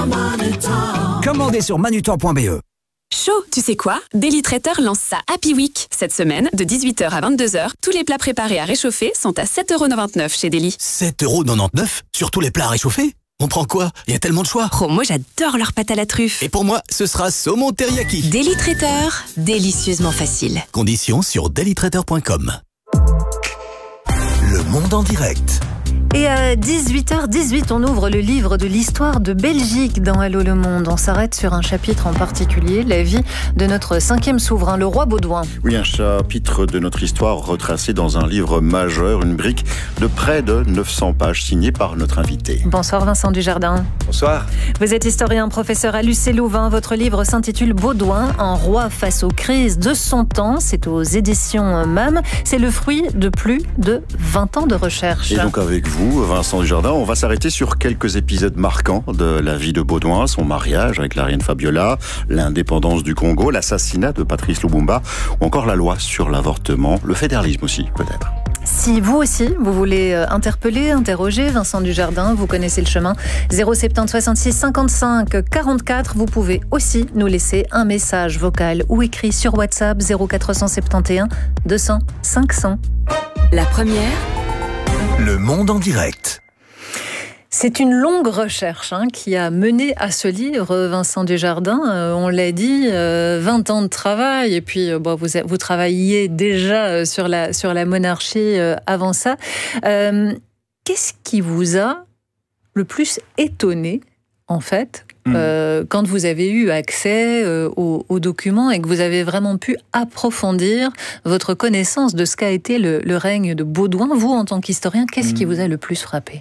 Commandez sur manutan.be. Chaud, tu sais quoi? Daily Traiteur lance sa Happy Week. Cette semaine, de 18h à 22h, tous les plats préparés à réchauffer sont à 7,99€ chez Daily. 7,99€ sur tous les plats à réchauffer? On prend quoi? Il y a tellement de choix. Oh, moi j'adore leur pâte à la truffe. Et pour moi, ce sera saumon teriyaki. Daily Traiteur, délicieusement facile. Conditions sur dailytraiteur.com. Le monde en direct. Et à 18h18, on ouvre le livre de l'histoire de Belgique dans Allô le Monde. On s'arrête sur un chapitre en particulier, la vie de notre 5e souverain, le roi Baudouin. Oui, un chapitre de notre histoire retracé dans un livre majeur, une brique de près de 900 pages signée par notre invité. Bonsoir Vincent Dujardin. Bonsoir. Vous êtes historien, professeur à l'UC Louvain. Votre livre s'intitule Baudouin, un roi face aux crises de son temps. C'est aux éditions MAM. C'est le fruit de plus de 20 ans de recherche. Et donc avec vous, Vincent Dujardin, on va s'arrêter sur quelques épisodes marquants de la vie de Baudouin, son mariage avec la reine Fabiola, l'indépendance du Congo, l'assassinat de Patrice Lumumba, ou encore la loi sur l'avortement, le fédéralisme aussi, peut-être. Si vous aussi, vous voulez interpeller, interroger Vincent Dujardin, vous connaissez le chemin, 070 66 55 44. Vous pouvez aussi nous laisser un message vocal ou écrit sur WhatsApp 0471 200 500. La première... Le monde en direct. C'est une longue recherche qui a mené à ce livre, Vincent Dujardin. On l'a dit, 20 ans de travail. Et puis, vous travailliez déjà sur la monarchie avant ça. Qu'est-ce qui vous a le plus étonné, en fait, quand vous avez eu accès aux documents et que vous avez vraiment pu approfondir votre connaissance de ce qu'a été le règne de Baudouin? Vous, en tant qu'historien, qu'est-ce qui vous a le plus frappé?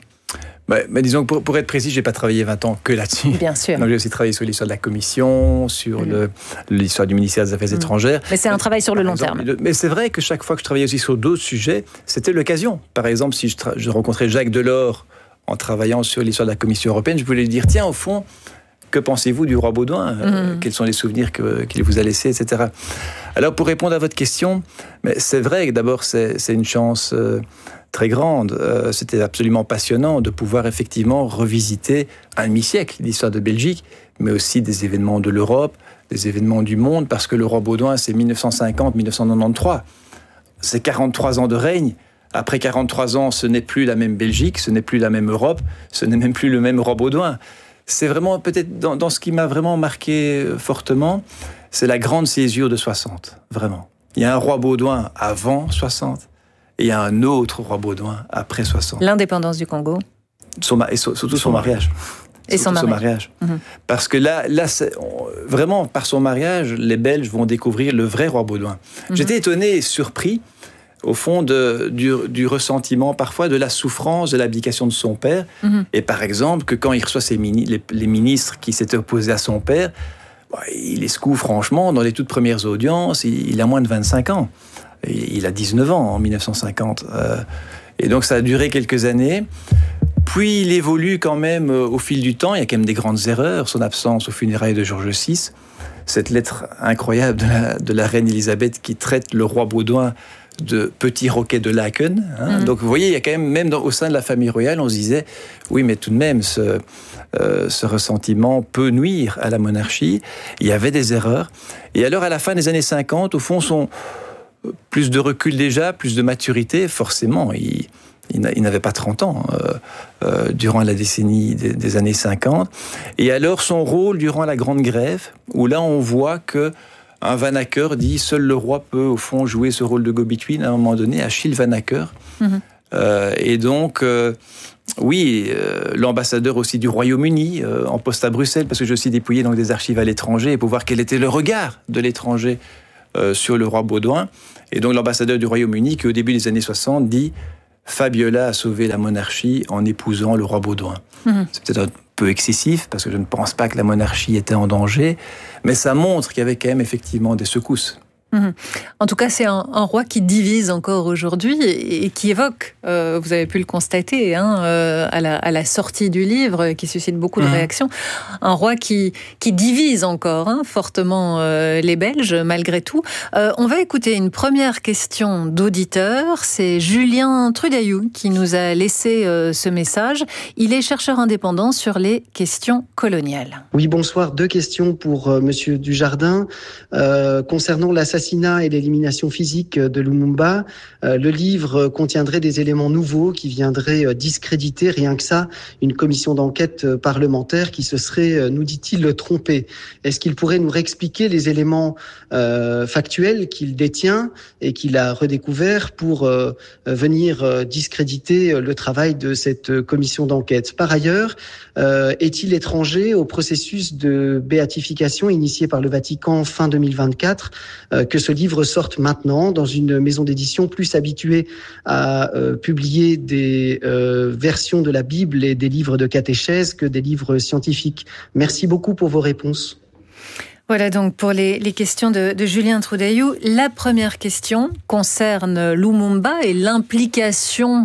Disons que pour être précis, je n'ai pas travaillé 20 ans que là-dessus. Bien sûr. Donc, j'ai aussi travaillé sur l'histoire de la Commission, sur l'histoire du ministère des Affaires étrangères. Mais c'est un travail sur le long terme. Mais c'est vrai que chaque fois que je travaillais aussi sur d'autres sujets, c'était l'occasion. Par exemple, si je rencontrais Jacques Delors en travaillant sur l'histoire de la Commission européenne, je voulais lui dire, tiens, au fond, que pensez-vous du roi Baudouin? Quels sont les souvenirs qu'il vous a laissés, etc. Alors, pour répondre à votre question, mais c'est vrai que d'abord, c'est une chance très grande. C'était absolument passionnant de pouvoir effectivement revisiter un demi-siècle l'histoire de Belgique, mais aussi des événements de l'Europe, des événements du monde, parce que le roi Baudouin, c'est 1950-1993. C'est 43 ans de règne. Après 43 ans, ce n'est plus la même Belgique, ce n'est plus la même Europe, ce n'est même plus le même roi Baudouin. C'est vraiment peut-être dans ce qui m'a vraiment marqué fortement, c'est la grande césure de 60, vraiment. Il y a un roi Baudouin avant 60 et il y a un autre roi Baudouin après 60. L'indépendance du Congo. Et surtout son mariage. Et son mariage. Parce que là vraiment, par son mariage, les Belges vont découvrir le vrai roi Baudouin. J'étais étonné et surpris, au fond, du ressentiment, parfois, de la souffrance de l'abdication de son père. Et par exemple, que quand il reçoit les ministres qui s'étaient opposés à son père, il les secoue franchement. Dans les toutes premières audiences, il a moins de 25 ans. Il a 19 ans en 1950. Et donc, ça a duré quelques années. Puis, il évolue quand même au fil du temps. Il y a quand même des grandes erreurs. Son absence aux funérailles de George VI. Cette lettre incroyable de la reine Elisabeth qui traite le roi Baudouin de petit roquet de Laken. Donc, vous voyez, il y a quand même au sein de la famille royale, on se disait, oui, mais tout de même, ce ressentiment peut nuire à la monarchie. Il y avait des erreurs. Et alors, à la fin des années 50, au fond, plus de recul déjà, plus de maturité, forcément, il n'avait pas 30 ans durant la décennie des années 50. Et alors, son rôle durant la Grande Grève, où là, on voit que un Van Acker dit « Seul le roi peut, au fond, jouer ce rôle de go-between » à un moment donné, Achille Van Acker. Et donc, l'ambassadeur aussi du Royaume-Uni, en poste à Bruxelles, parce que j'ai aussi dépouillé donc, des archives à l'étranger pour voir quel était le regard de l'étranger sur le roi Baudouin. Et donc, l'ambassadeur du Royaume-Uni, qui au début des années 60, dit « Fabiola a sauvé la monarchie en épousant le roi Baudouin ». C'est peut-être un peu excessif, parce que je ne pense pas que la monarchie était en danger, mais ça montre qu'il y avait quand même effectivement des secousses En tout cas, c'est un roi qui divise encore aujourd'hui et qui évoque, vous avez pu le constater, à la sortie du livre, qui suscite beaucoup de réactions, un roi qui divise encore fortement les Belges, malgré tout. On va écouter une première question d'auditeur. C'est Julien Trudeau qui nous a laissé ce message. Il est chercheur indépendant sur les questions coloniales. Oui, bonsoir. 2 questions pour Monsieur Dujardin. Concernant l'assassinat et l'élimination physique de Lumumba, le livre contiendrait des éléments nouveaux qui viendraient discréditer, rien que ça, une commission d'enquête parlementaire qui se serait, nous dit-il, trompée. Est-ce qu'il pourrait nous réexpliquer les éléments factuels qu'il détient et qu'il a redécouverts pour venir discréditer le travail de cette commission d'enquête? Par ailleurs, est-il étranger au processus de béatification initié par le Vatican fin 2024 que ce livre sorte maintenant dans une maison d'édition plus habituée à publier des versions de la Bible et des livres de catéchèse que des livres scientifiques? Merci beaucoup pour vos réponses. Voilà donc pour les questions de Julien Trudeau. La première question concerne Lumumba et l'implication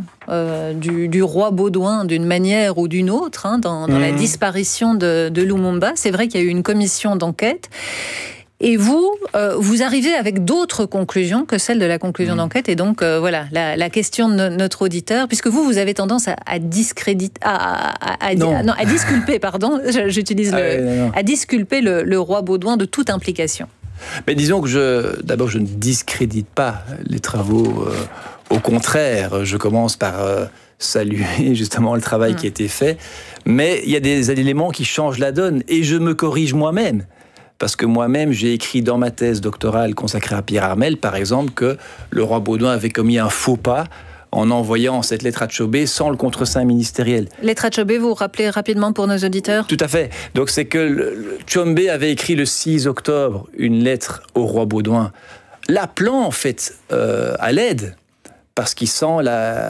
du roi Baudouin d'une manière ou d'une autre dans la disparition de Lumumba. C'est vrai qu'il y a eu une commission d'enquête. Et vous arrivez avec d'autres conclusions que celles de la conclusion d'enquête. Et donc, voilà, la question de notre auditeur, puisque vous avez tendance à discréditer, à disculper, pardon, j'utilise à disculper le roi Baudouin de toute implication. Mais disons que d'abord, je ne discrédite pas les travaux. Au contraire, je commence par saluer justement le travail qui a été fait. Mais il y a des éléments qui changent la donne. Et je me corrige moi-même. Parce que moi-même, j'ai écrit dans ma thèse doctorale consacrée à Pierre Armel, par exemple, que le roi Baudouin avait commis un faux pas en envoyant cette lettre à Tchobé sans le contre-seing ministériel. Lettre à Tchobé, vous vous rappelez rapidement pour nos auditeurs ? Tout à fait. Donc c'est que Tchobé avait écrit le 6 octobre une lettre au roi Baudouin, l'appelant en fait à l'aide, parce qu'il sent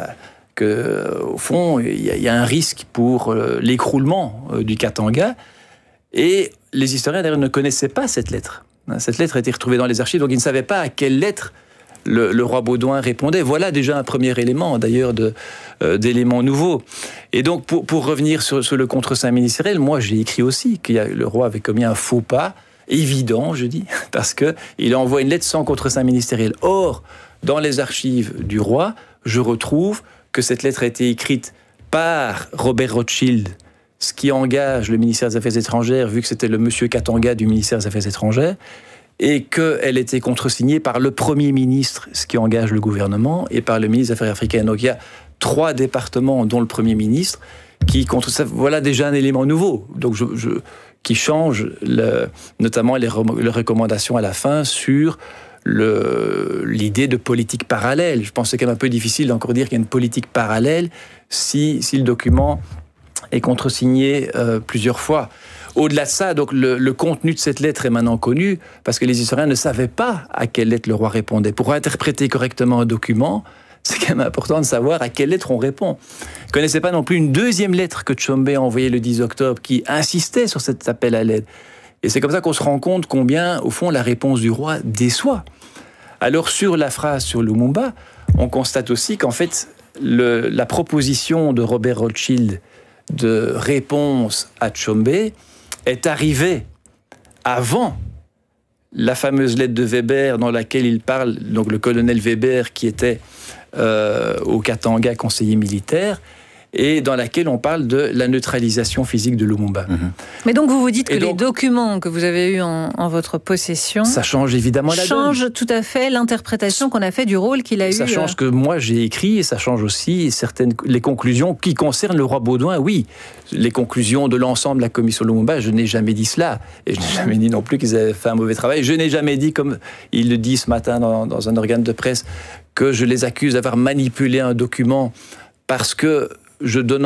qu'au fond, il y a un risque pour l'écroulement du Katanga. Et les historiens d'ailleurs ne connaissaient pas cette lettre. Cette lettre a été retrouvée dans les archives, donc ils ne savaient pas à quelle lettre le roi Baudouin répondait. Voilà déjà un premier élément, d'ailleurs, d'éléments nouveaux. Et donc, pour revenir sur le contre-seing ministériel, moi j'ai écrit aussi que le roi avait commis un faux pas, évident, je dis, parce qu'il envoie une lettre sans contre-seing ministériel. Or, dans les archives du roi, je retrouve que cette lettre a été écrite par Robert Rothschild, ce qui engage le ministère des Affaires étrangères, vu que c'était le monsieur Katanga du ministère des Affaires étrangères, et qu'elle était contresignée par le Premier ministre, ce qui engage le gouvernement, et par le ministre des Affaires africaines. Donc il y a 3 départements, dont le Premier ministre, qui contre ça. Voilà déjà un élément nouveau, donc qui change notamment les recommandations à la fin sur l'idée de politique parallèle. Je pense que c'est quand même un peu difficile d'encore dire qu'il y a une politique parallèle si le document est contresigné plusieurs fois. Au-delà de ça, donc le contenu de cette lettre est maintenant connu parce que les historiens ne savaient pas à quelle lettre le roi répondait. Pour interpréter correctement un document, c'est quand même important de savoir à quelle lettre on répond. Ils ne connaissaient pas non plus une deuxième lettre que Tchombe a envoyée le 10 octobre qui insistait sur cet appel à l'aide. Et c'est comme ça qu'on se rend compte combien, au fond, la réponse du roi déçoit. Alors, sur la phrase sur Lumumba, on constate aussi qu'en fait, la proposition de Robert Rothschild de réponse à Tchombe est arrivée avant la fameuse lettre de Weber dans laquelle il parle, donc le colonel Weber qui était au Katanga conseiller militaire, et dans laquelle on parle de la neutralisation physique de Lumumba. Mais donc vous dites que les documents que vous avez eus en votre possession... Ça change évidemment la donne. Change tout à fait l'interprétation qu'on a fait du rôle qu'il a eu. Ça change ce que moi j'ai écrit, et ça change aussi les conclusions qui concernent le roi Baudouin, oui. Les conclusions de l'ensemble de la commission Lumumba, je n'ai jamais dit cela. Et je n'ai jamais dit non plus qu'ils avaient fait un mauvais travail. Je n'ai jamais dit, comme il le dit ce matin dans un organe de presse, que je les accuse d'avoir manipulé un document parce que je donne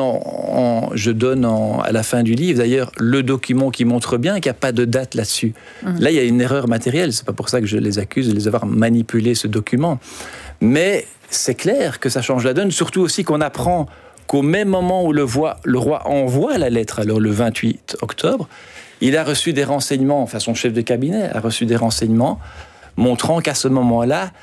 à la fin du livre, d'ailleurs, le document qui montre bien qu'il n'y a pas de date là-dessus. Là, il y a une erreur matérielle. C'est pas pour ça que je les accuse de les avoir manipulé, ce document. Mais c'est clair que ça change la donne, surtout aussi qu'on apprend qu'au même moment où le roi envoie la lettre, alors le 28 octobre, il a reçu des renseignements, enfin son chef de cabinet a reçu des renseignements montrant qu'à ce moment-là,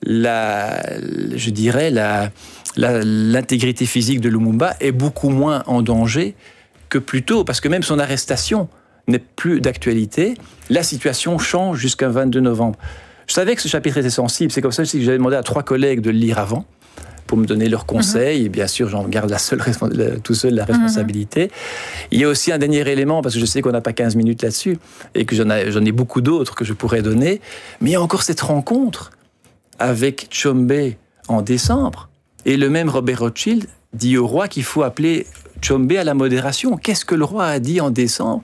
l'intégrité physique de Lumumba est beaucoup moins en danger que plus tôt, parce que même son arrestation n'est plus d'actualité. La situation change jusqu'à 22 novembre. Je savais que ce chapitre était sensible, c'est comme ça que j'avais demandé à 3 collègues de le lire avant, pour me donner leurs conseils, et bien sûr, j'en garde tout seul la responsabilité. Il y a aussi un dernier élément, parce que je sais qu'on n'a pas 15 minutes là-dessus, et que j'en ai beaucoup d'autres que je pourrais donner, mais il y a encore cette rencontre avec Tshombe en décembre, et le même Robert Rothschild dit au roi qu'il faut appeler Tshombe à la modération. Qu'est-ce que le roi a dit en décembre,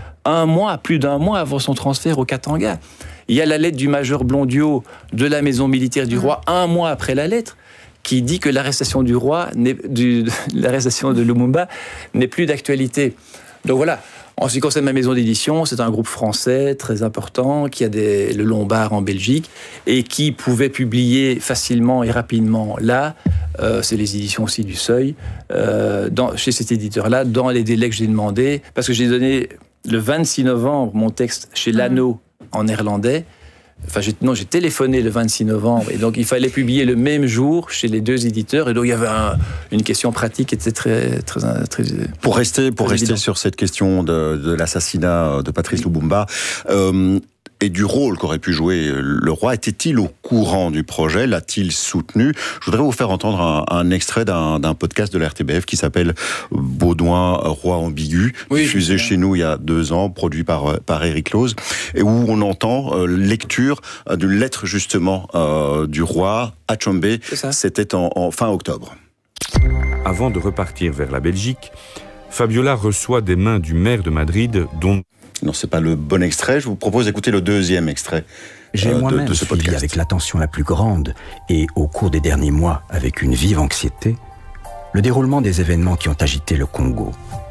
plus d'un mois avant son transfert au Katanga? Il y a la lettre du major Blondiot de la maison militaire du roi, 1 mois après la lettre, qui dit que l'arrestation l'arrestation de Lumumba n'est plus d'actualité. Donc voilà, en ce qui concerne ma maison d'édition, c'est un groupe français très important qui a le Lombard en Belgique et qui pouvait publier facilement et rapidement là, c'est les éditions aussi du Seuil, chez cet éditeur-là, dans les délais que j'ai demandé, parce que j'ai donné le 26 novembre mon texte chez Lano en néerlandais. J'ai téléphoné le 26 novembre et donc il fallait publier le même jour chez les 2 éditeurs et donc il y avait une question pratique qui était très Pour rester sur cette question de l'assassinat de Patrice Lumumba et du rôle qu'aurait pu jouer le roi, était-il au courant du projet? L'a-t-il soutenu? Je voudrais vous faire entendre un extrait d'un podcast de la RTBF qui s'appelle Baudouin, roi ambigu, diffusé chez nous il y a 2 ans, produit par Eric Lose, et où on entend lecture d'une lettre justement du roi à Tshombe. C'était en fin octobre. Avant de repartir vers la Belgique, Fabiola reçoit des mains du maire de Madrid, dont... Non, c'est pas le bon extrait. Je vous propose d'écouter le 2e extrait J'ai moi-même de ce podcast. suivi avec l'attention la plus grande et au cours des derniers mois avec une vive anxiété le déroulement des événements qui ont agité le Congo.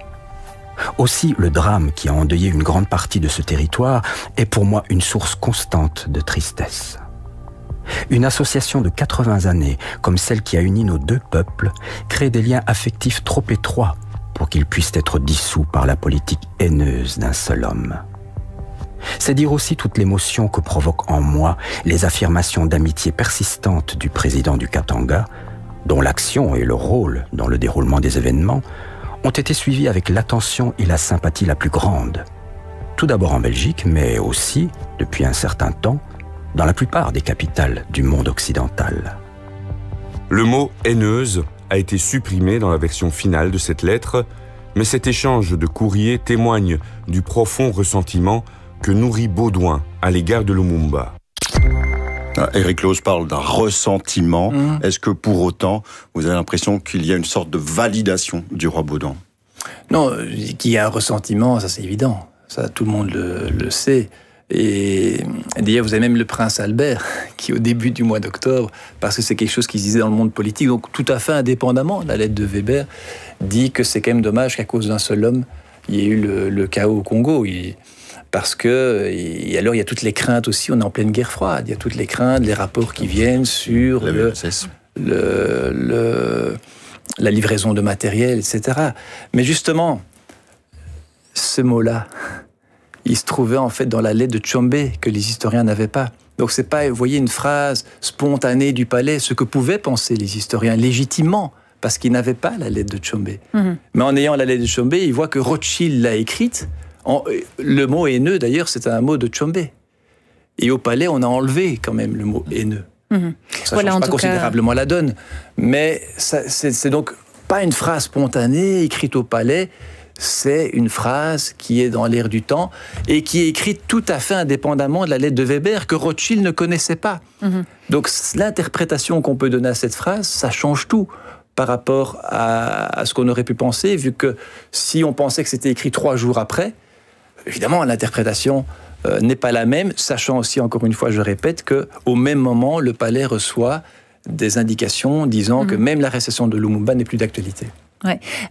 Aussi, le drame qui a endeuillé une grande partie de ce territoire est pour moi une source constante de tristesse. Une association de 80 années, comme celle qui a uni nos 2 peuples, crée des liens affectifs trop étroits pour qu'ils puissent être dissous par la politique haineuse d'un seul homme. C'est dire aussi toute l'émotion que provoquent en moi les affirmations d'amitié persistante du président du Katanga, dont l'action et le rôle dans le déroulement des événements ont été suivis avec l'attention et la sympathie la plus grande. Tout d'abord en Belgique, mais aussi, depuis un certain temps, dans la plupart des capitales du monde occidental. Le mot « haineuse » a été supprimé dans la version finale de cette lettre, mais cet échange de courriers témoigne du profond ressentiment que nourrit Baudouin à l'égard de Lumumba. Eric Lose parle d'un ressentiment. Est-ce que pour autant, vous avez l'impression qu'il y a une sorte de validation du roi Baudouin? Non, qu'il y a un ressentiment, ça c'est évident. Ça, tout le monde le sait. Et d'ailleurs, vous avez même le prince Albert, qui au début du mois d'octobre, parce que c'est quelque chose qui se disait dans le monde politique, donc tout à fait indépendamment de la lettre de Weber, dit que c'est quand même dommage qu'à cause d'un seul homme, il y ait eu le chaos au Congo. Parce que, et alors il y a toutes les craintes aussi, on est en pleine guerre froide, il y a toutes les craintes, les rapports qui viennent sur la livraison de matériel, etc. Mais justement, ce mot-là, il se trouvait en fait dans la lettre de Tshombe que les historiens n'avaient pas. Donc c'est pas, vous voyez, une phrase spontanée du palais, ce que pouvaient penser les historiens légitimement, parce qu'ils n'avaient pas la lettre de Tshombe. Mais en ayant la lettre de Tshombe, ils voient que Rothschild l'a écrite. Le mot haineux, d'ailleurs, c'est un mot de Tshombe. Et au palais, on a enlevé quand même le mot haineux. Ça ne change pas considérablement la donne. Mais c'est donc pas une phrase spontanée, écrite au palais. C'est une phrase qui est dans l'air du temps et qui est écrite tout à fait indépendamment de la lettre de Weber que Rothschild ne connaissait pas. Donc l'interprétation qu'on peut donner à cette phrase, ça change tout par rapport à ce qu'on aurait pu penser, vu que si on pensait que c'était écrit 3 jours après, évidemment l'interprétation n'est pas la même, sachant aussi, encore une fois, je répète, qu'au même moment, le palais reçoit des indications disant que même l'arrestation de Lumumba n'est plus d'actualité. Ouais.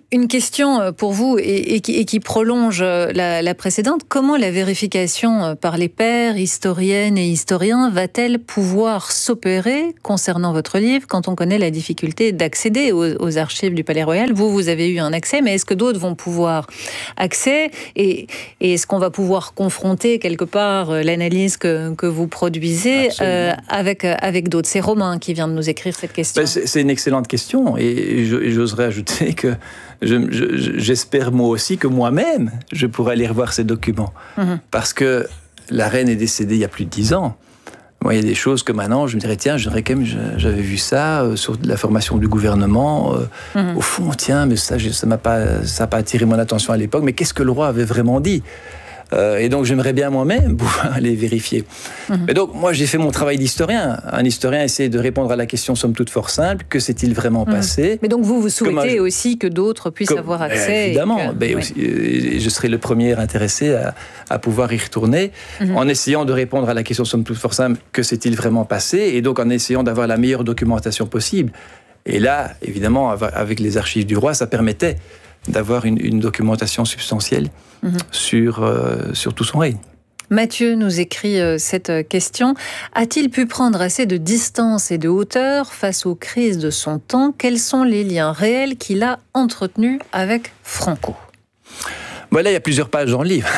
Une question pour vous et qui prolonge la précédente. Comment la vérification par les pairs, historiennes et historiens, va-t-elle pouvoir s'opérer concernant votre livre quand on connaît la difficulté d'accéder aux archives du Palais Royal? Vous avez eu un accès, mais est-ce que d'autres vont pouvoir accéder et est-ce qu'on va pouvoir confronter quelque part l'analyse que vous produisez avec d'autres? C'est Romain qui vient de nous écrire cette question. C'est une excellente question et j'oserais ajouter que j'espère moi aussi que moi-même, je pourrai aller revoir ces documents. Parce que la reine est décédée il y a plus de 10 ans. Moi, il y a des choses que maintenant, je me dirais, tiens, j'avais vu ça sur la formation du gouvernement. Au fond, tiens, mais ça n'a pas attiré mon attention à l'époque. Mais qu'est-ce que le roi avait vraiment dit ? Et donc, j'aimerais bien moi-même pouvoir aller vérifier. Et donc, moi, j'ai fait mon travail d'historien. Un historien essaie de répondre à la question, somme toute, fort simple. Que s'est-il vraiment passé ? Mais donc, vous souhaitez aussi que d'autres puissent avoir accès. Évidemment. Je serai le premier intéressé à pouvoir y retourner en essayant de répondre à la question, somme toute, fort simple. Que s'est-il vraiment passé ? Et donc, en essayant d'avoir la meilleure documentation possible. Et là, évidemment, avec les archives du roi, ça permettait d'avoir une documentation substantielle sur tout son règne. Mathieu nous écrit cette question. A-t-il pu prendre assez de distance et de hauteur face aux crises de son temps ? Quels sont les liens réels qu'il a entretenus avec Franco ? Voilà, il y a plusieurs pages dans le livre.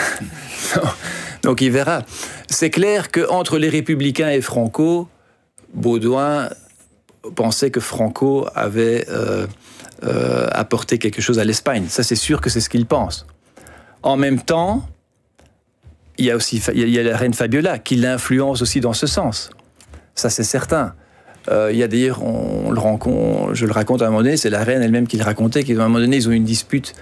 Donc il verra. C'est clair qu'entre les Républicains et Franco, Baudouin pensait que Franco avait apporté quelque chose à l'Espagne. Ça, c'est sûr que c'est ce qu'il pense. En même temps, il y a la reine Fabiola qui l'influence aussi dans ce sens. Ça, c'est certain. Il y a d'ailleurs, je le raconte à un moment donné, c'est la reine elle-même qui le racontait, qu'à un moment donné, ils ont eu une dispute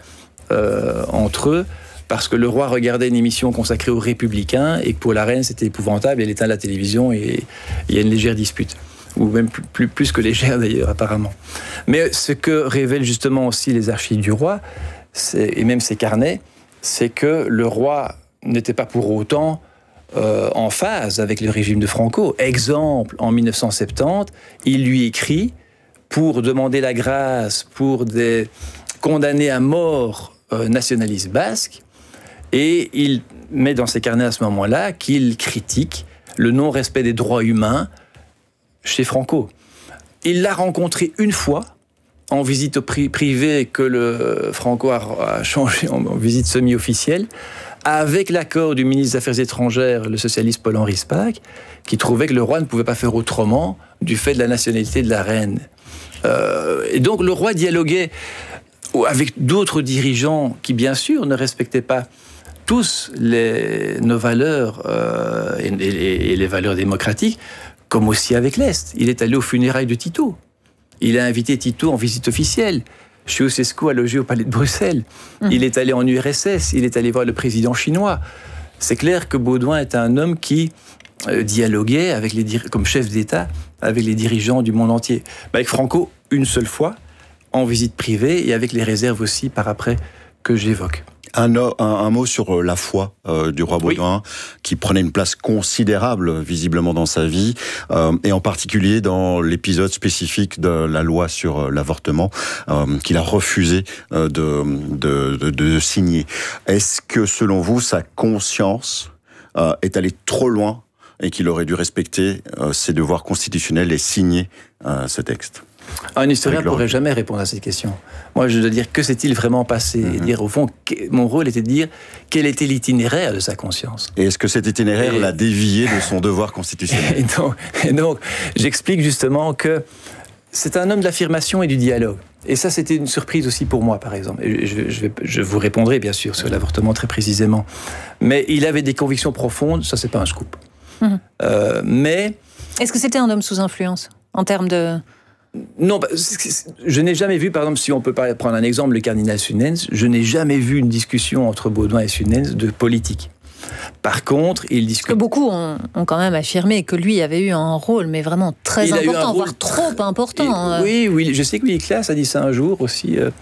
entre eux, parce que le roi regardait une émission consacrée aux Républicains, et que pour la reine, c'était épouvantable, elle éteint la télévision, et il y a une légère dispute. Ou même plus que légère d'ailleurs, apparemment. Mais ce que révèlent justement aussi les archives du roi, et même ses carnets, c'est que le roi n'était pas pour autant en phase avec le régime de Franco. Exemple, en 1970, il lui écrit pour demander la grâce pour des condamnés à mort nationalistes basques, et il met dans ses carnets à ce moment-là qu'il critique le non-respect des droits humains chez Franco. Il l'a rencontré une fois en visite privée que le Franco a changé en visite semi-officielle, avec l'accord du ministre des Affaires étrangères, le socialiste Paul-Henri Spaak, qui trouvait que le roi ne pouvait pas faire autrement du fait de la nationalité de la reine. Et donc le roi dialoguait avec d'autres dirigeants qui, bien sûr, ne respectaient pas tous nos valeurs et les valeurs démocratiques, comme aussi avec l'Est. Il est allé aux funérailles de Tito. Il a invité Tito en visite officielle. Ceausescu a logé au palais de Bruxelles. Il est allé en URSS. Il est allé voir le président chinois. C'est clair que Baudouin est un homme qui dialoguait comme chef d'État avec les dirigeants du monde entier. Avec Franco, une seule fois, en visite privée, et avec les réserves aussi par après que j'évoque. Un mot sur la foi du roi Baudouin, qui prenait une place considérable visiblement dans sa vie, et en particulier dans l'épisode spécifique de la loi sur l'avortement qu'il a refusé de signer. Est-ce que selon vous, sa conscience est allée trop loin et qu'il aurait dû respecter ses devoirs constitutionnels et signer ce texte ? Un historien ne pourrait jamais répondre à cette question. Moi, je dois dire, que s'est-il vraiment passé ? Et dire, au fond, mon rôle était de dire quel était l'itinéraire de sa conscience. Et est-ce que cet itinéraire l'a dévié de son devoir constitutionnel ? Et donc, j'explique justement que c'est un homme de l'affirmation et du dialogue. Et ça, c'était une surprise aussi pour moi, par exemple. Et je vous répondrai, bien sûr, sur l'avortement très précisément. Mais il avait des convictions profondes, ça, c'est pas un scoop. Mais... Est-ce que c'était un homme sous influence, en termes de... Non, je n'ai jamais vu, par exemple, si on peut prendre un exemple, le cardinal Sunens, je n'ai jamais vu une discussion entre Baudouin et Sunens de politique. Par contre, il discute... Parce que beaucoup ont quand même affirmé que lui avait eu un rôle, mais vraiment très important, voire trop important. Oui, je sais que Louis Classe a dit ça un jour aussi.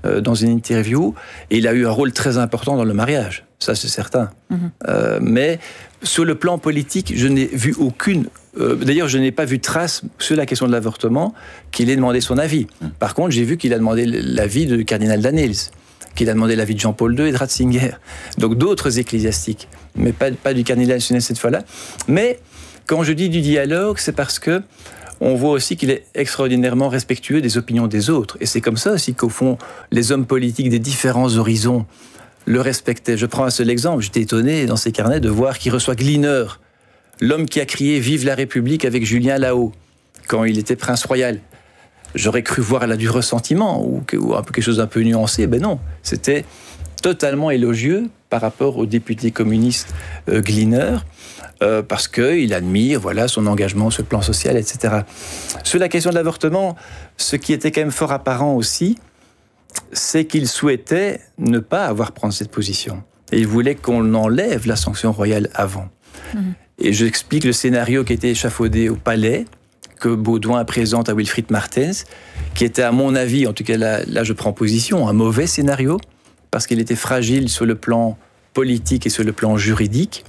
dans une interview, et il a eu un rôle très important dans le mariage, ça c'est certain. Mais sur le plan politique, je n'ai vu aucune... D'ailleurs, je n'ai pas vu trace sur la question de l'avortement qu'il ait demandé son avis. Par contre, j'ai vu qu'il a demandé l'avis du cardinal Danneels, qu'il a demandé l'avis de Jean-Paul II et de Ratzinger. Donc d'autres ecclésiastiques, mais pas du cardinal cette fois-là. Mais quand je dis du dialogue, c'est parce que on voit aussi qu'il est extraordinairement respectueux des opinions des autres. Et c'est comme ça aussi qu'au fond, les hommes politiques des différents horizons le respectaient. Je prends un seul exemple. J'étais étonné dans ses carnets de voir qu'il reçoit Gleaner, l'homme qui a crié « Vive la République » avec Julien Lahaut, quand il était prince royal. J'aurais cru voir là du ressentiment ou un peu quelque chose d'un peu nuancé. Ben non, c'était totalement élogieux par rapport au député communiste Gleaner, parce qu'il admire son engagement sur le plan social, etc. Sur la question de l'avortement, ce qui était quand même fort apparent aussi, c'est qu'il souhaitait ne pas avoir prendre cette position. Et il voulait qu'on enlève la sanction royale avant. Et j'explique le scénario qui était échafaudé au palais, que Baudouin présente à Wilfried Martens, qui était, à mon avis, en tout cas là je prends position, un mauvais scénario, parce qu'il était fragile sur le plan politique et sur le plan juridique,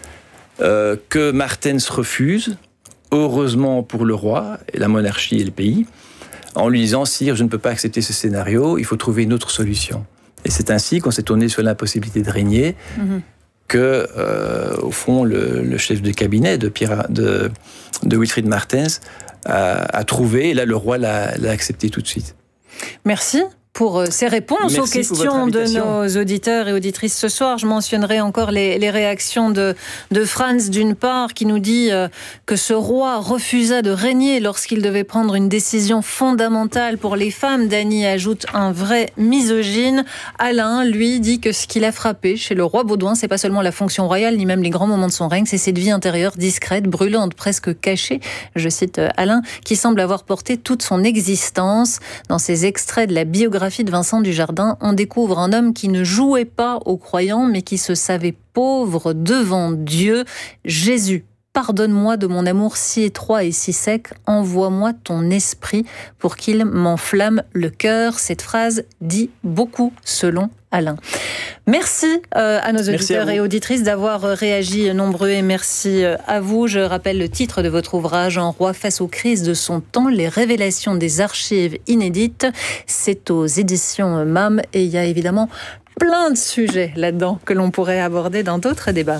que Martens refuse, heureusement pour le roi, et la monarchie et le pays, en lui disant « Sire, je ne peux pas accepter ce scénario, il faut trouver une autre solution ». Et c'est ainsi qu'on s'est tourné sur l'impossibilité de régner, que, au fond, le chef de cabinet de Wilfried Martens a trouvé, et là, le roi l'a accepté tout de suite. Merci pour ces réponses aux questions de nos auditeurs et auditrices ce soir. Je mentionnerai encore les réactions de Franz, d'une part, qui nous dit que ce roi refusa de régner lorsqu'il devait prendre une décision fondamentale pour les femmes. Dany ajoute un vrai misogyne. Alain, lui, dit que ce qui l'a frappé chez le roi Baudouin, c'est pas seulement la fonction royale, ni même les grands moments de son règne, c'est cette vie intérieure discrète, brûlante, presque cachée, je cite Alain, qui semble avoir porté toute son existence. Dans ces extraits de la biographie de Vincent Dujardin, on découvre un homme qui ne jouait pas aux croyants, mais qui se savait pauvre devant Dieu. Jésus, pardonne-moi de mon amour si étroit et si sec, envoie-moi ton esprit pour qu'il m'enflamme le cœur. Cette phrase dit beaucoup, selon Alain. Merci à nos auditeurs et auditrices d'avoir réagi nombreux, et merci à vous. Je rappelle le titre de votre ouvrage, Un roi face aux crises de son temps, les révélations des archives inédites. C'est aux éditions MAM, et il y a évidemment plein de sujets là-dedans que l'on pourrait aborder dans d'autres débats.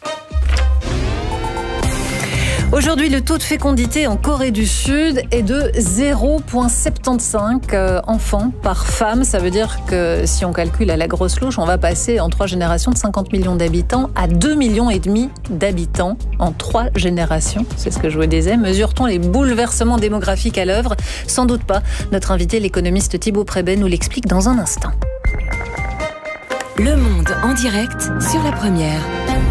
Aujourd'hui, le taux de fécondité en Corée du Sud est de 0,75 enfants par femme. Ça veut dire que si on calcule à la grosse louche, on va passer en 3 générations de 50 millions d'habitants à 2,5 millions d'habitants en 3 générations. C'est ce que je vous disais. Mesure-t-on les bouleversements démographiques à l'œuvre? Sans doute pas. Notre invité, l'économiste Thibaut Prébet, nous l'explique dans un instant. Le Monde en direct sur La Première.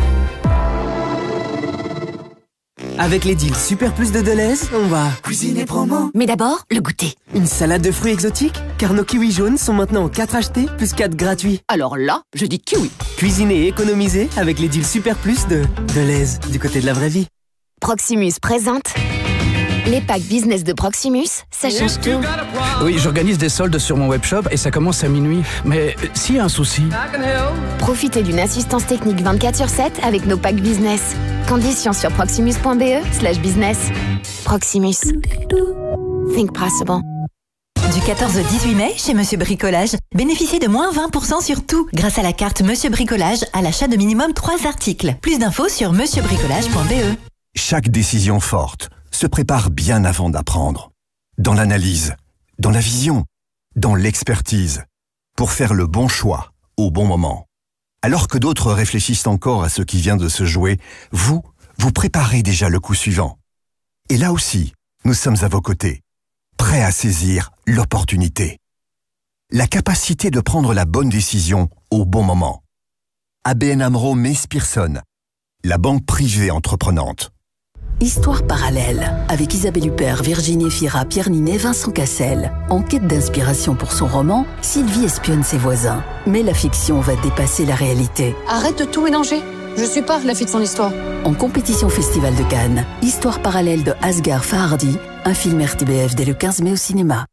Avec les deals Super Plus de Deleuze, on va cuisiner promo. Mais d'abord, le goûter. Une salade de fruits exotiques, car nos kiwis jaunes sont maintenant 4 achetés plus 4 gratuits. Alors là, je dis kiwi. Cuisiner et économiser avec les deals Super Plus de Deleuze, du côté de la vraie vie. Proximus présente les packs business de Proximus, ça change tout. Oui, j'organise des soldes sur mon webshop et ça commence à minuit. Mais s'il y a un souci... Profitez d'une assistance technique 24/7 avec nos packs business. Conditions sur proximus.be/business. Proximus. Think possible. Du 14 au 18 mai, chez Monsieur Bricolage, bénéficiez de moins 20% sur tout grâce à la carte Monsieur Bricolage à l'achat de minimum 3 articles. Plus d'infos sur monsieurbricolage.be. Chaque décision forte se prépare bien avant d'apprendre. Dans l'analyse, dans la vision, dans l'expertise, pour faire le bon choix au bon moment. Alors que d'autres réfléchissent encore à ce qui vient de se jouer, vous préparez déjà le coup suivant. Et là aussi, nous sommes à vos côtés, prêts à saisir l'opportunité. La capacité de prendre la bonne décision au bon moment. ABN AMRO Mees Pierson, la banque privée entreprenante. Histoire parallèle, avec Isabelle Huppert, Virginie Fira, Pierre Ninet, Vincent Cassel. En quête d'inspiration pour son roman, Sylvie espionne ses voisins. Mais la fiction va dépasser la réalité. Arrête de tout mélanger. Je suis pas la fille de son histoire. En compétition Festival de Cannes, Histoire parallèle de Asghar Farhadi, un film RTBF dès le 15 mai au cinéma.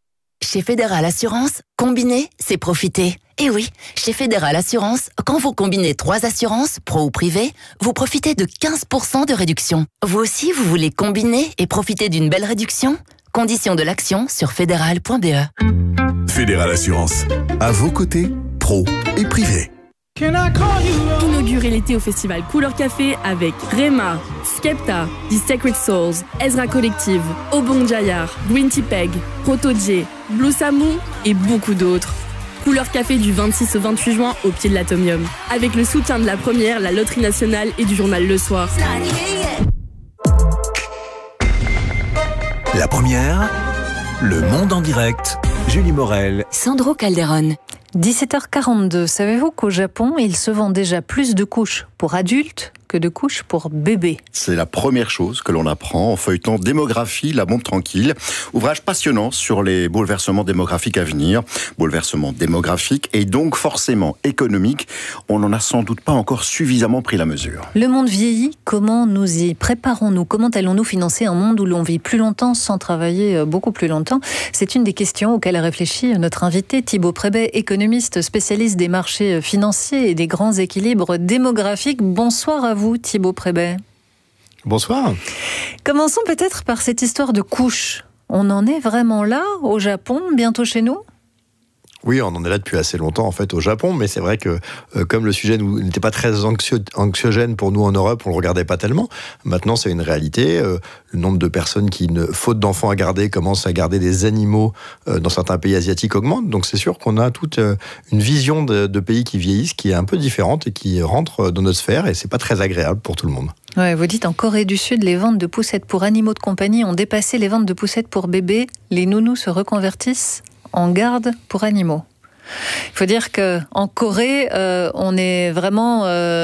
Chez Fédéral Assurance, combiner, c'est profiter. Et oui, chez Fédéral Assurance, quand vous combinez 3 assurances, pro ou privées, vous profitez de 15% de réduction. Vous aussi, vous voulez combiner et profiter d'une belle réduction ? Conditions de l'action sur fédéral.be. Fédéral Assurance, à vos côtés, pro et privé. Inaugurez l'été au festival Couleur Café avec Rema, Skepta, The Sacred Souls, Ezra Collective, Obong Jayar, Green Tea Peg, Proto J, Blue Samu et beaucoup d'autres. Couleur Café du 26 au 28 juin au pied de l'Atomium. Avec le soutien de la Première, la Loterie Nationale et du journal Le Soir. La Première, Le Monde en direct, Julie Morel, Sandro Calderon. 17h42, savez-vous qu'au Japon, il se vend déjà plus de couches pour adultes que de couches pour bébés? C'est la première chose que l'on apprend en feuilletant Démographie, la bombe tranquille. Ouvrage passionnant sur les bouleversements démographiques à venir. Bouleversements démographiques et donc forcément économiques. On n'en a sans doute pas encore suffisamment pris la mesure. Le monde vieillit, comment nous y préparons-nous? Comment allons-nous financer un monde où l'on vit plus longtemps sans travailler beaucoup plus longtemps? C'est une des questions auxquelles a réfléchi notre invité Thibaut Prébet, économiste spécialiste des marchés financiers et des grands équilibres démographiques. Bonsoir à vous Thibaut Prébet. Bonsoir. Commençons peut-être par cette histoire de couches. On en est vraiment là au Japon, bientôt chez nous ? Oui, on en est là depuis assez longtemps en fait au Japon, mais c'est vrai que comme le sujet n'était pas très anxiogène pour nous en Europe, on le regardait pas tellement. Maintenant, c'est une réalité. Le nombre de personnes qui, faute d'enfants à garder, commencent à garder des animaux dans certains pays asiatiques augmente. Donc c'est sûr qu'on a toute une vision de pays qui vieillissent qui est un peu différente et qui rentre dans notre sphère, et c'est pas très agréable pour tout le monde. Ouais, vous dites en Corée du Sud, les ventes de poussettes pour animaux de compagnie ont dépassé les ventes de poussettes pour bébés. Les nounous se reconvertissent en garde pour animaux. Il faut dire qu'en Corée, on est vraiment...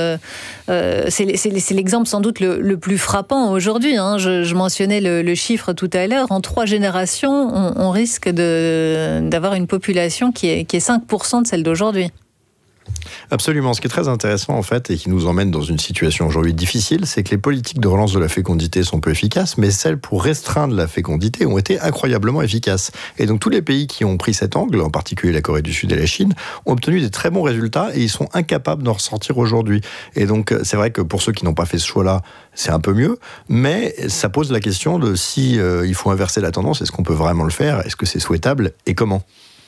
c'est l'exemple sans doute le plus frappant aujourd'hui. Hein. Je mentionnais le chiffre tout à l'heure. En 3 générations, on risque d'avoir une population qui est 5% de celle d'aujourd'hui. Absolument. Ce qui est très intéressant, en fait, et qui nous emmène dans une situation aujourd'hui difficile, c'est que les politiques de relance de la fécondité sont peu efficaces, mais celles pour restreindre la fécondité ont été incroyablement efficaces. Et donc, tous les pays qui ont pris cet angle, en particulier la Corée du Sud et la Chine, ont obtenu des très bons résultats et ils sont incapables d'en ressortir aujourd'hui. Et donc, c'est vrai que pour ceux qui n'ont pas fait ce choix-là, c'est un peu mieux, mais ça pose la question de si il faut inverser la tendance, est-ce qu'on peut vraiment le faire? Est-ce que c'est souhaitable et comment?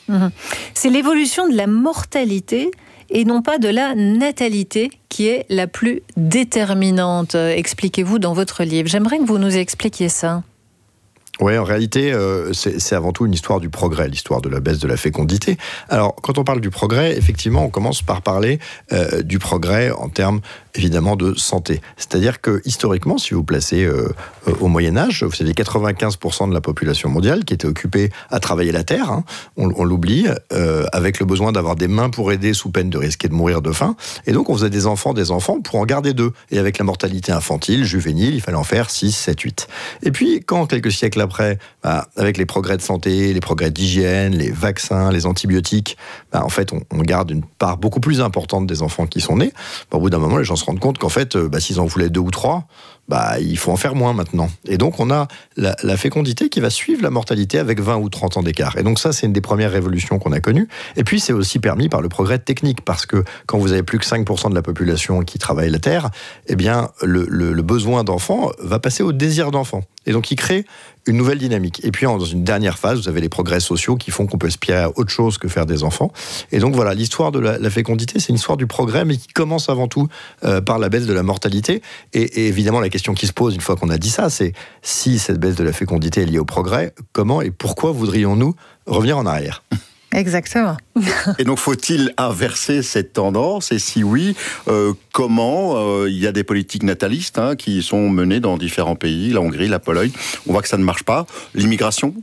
C'est l'évolution de la mortalité et non pas de la natalité qui est la plus déterminante, expliquez-vous dans votre livre. J'aimerais que vous nous expliquiez ça. Oui, en réalité, c'est avant tout une histoire du progrès, l'histoire de la baisse de la fécondité. Alors, quand on parle du progrès, effectivement, on commence par parler du progrès en termes, évidemment, de santé. C'est-à-dire que, historiquement, si vous placez au Moyen-Âge, vous savez, 95% de la population mondiale qui était occupée à travailler la terre, hein, on l'oublie, avec le besoin d'avoir des mains pour aider sous peine de risquer de mourir de faim. Et donc, on faisait des enfants pour en garder 2. Et avec la mortalité infantile, juvénile, il fallait en faire 6, 7, 8. Et puis, quand, quelques siècles après, avec les progrès de santé, les progrès d'hygiène, les vaccins, les antibiotiques, en fait, on garde une part beaucoup plus importante des enfants qui sont nés. Au bout d'un moment, les gens se rendent compte qu'en fait, s'ils en voulaient 2 ou 3, il faut en faire moins maintenant. Et donc, on a la fécondité qui va suivre la mortalité avec 20 ou 30 ans d'écart. Et donc ça, c'est une des premières révolutions qu'on a connues. Et puis, c'est aussi permis par le progrès technique, parce que quand vous avez plus que 5% de la population qui travaille la terre, eh bien, le besoin d'enfants va passer au désir d'enfant. Et donc, il crée une nouvelle dynamique. Et puis, dans une dernière phase, vous avez les progrès sociaux qui font qu'on peut aspirer à autre chose que faire des enfants. Et donc, voilà, l'histoire de la fécondité, c'est une histoire du progrès, mais qui commence avant tout par la baisse de la mortalité. Et évidemment, la question qui se pose une fois qu'on a dit ça, c'est si cette baisse de la fécondité est liée au progrès, comment et pourquoi voudrions-nous revenir en arrière ? Exactement. Et donc, faut-il inverser cette tendance? Et si oui, comment? Il y a des politiques natalistes qui sont menées dans différents pays, la Hongrie, la Pologne. On voit que ça ne marche pas. L'immigration?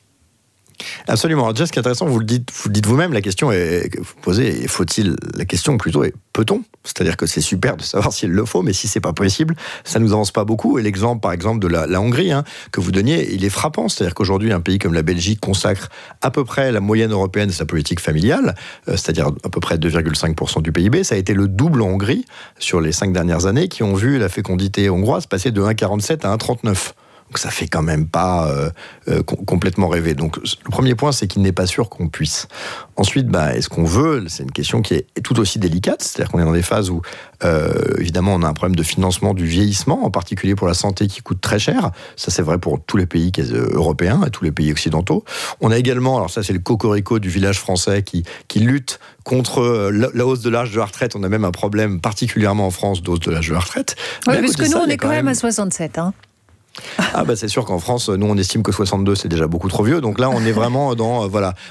Absolument. Alors déjà, ce qui est intéressant, vous le dites vous-même, la question est que vous posez, faut-il, la question plutôt est, peut-on? C'est-à-dire que c'est super de savoir s'il le faut, mais si c'est pas possible, ça nous avance pas beaucoup. Et l'exemple, par exemple, de la Hongrie, que vous donniez, il est frappant. C'est-à-dire qu'aujourd'hui, un pays comme la Belgique consacre à peu près la moyenne européenne de sa politique familiale, c'est-à-dire à peu près 2,5% du PIB. Ça a été le double en Hongrie sur les 5 dernières années, qui ont vu la fécondité hongroise passer de 1,47 à 1,39. Donc ça fait quand même pas complètement rêver. Donc le premier point, c'est qu'il n'est pas sûr qu'on puisse. Ensuite, est-ce qu'on veut ? C'est une question qui est tout aussi délicate. C'est-à-dire qu'on est dans des phases où, évidemment, on a un problème de financement du vieillissement, en particulier pour la santé, qui coûte très cher. Ça, c'est vrai pour tous les pays européens et tous les pays occidentaux. On a également, alors ça, c'est le cocorico du village français qui lutte contre la hausse de l'âge de la retraite. On a même un problème, particulièrement en France, d'hausse de l'âge de la retraite. Oui, parce que nous, on est quand même à 67, hein. C'est sûr qu'en France, nous on estime que 62 c'est déjà beaucoup trop vieux. Donc là on est vraiment dans